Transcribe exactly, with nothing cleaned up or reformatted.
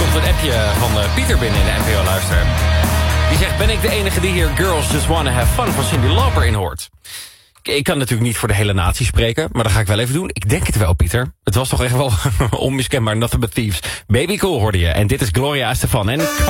komt een appje van uh, Pieter binnen in de N P O-luister. Die zegt, ben ik de enige die hier Girls Just Wanna Have Fun van Cyndi Lauper in hoort? Ik, ik kan natuurlijk niet voor de hele natie spreken, maar dat ga ik wel even doen. Ik denk het wel, Pieter. Het was toch echt wel onmiskenbaar. Nothing But Thieves. Baby Cool hoorde je. En dit is Gloria Estefan. En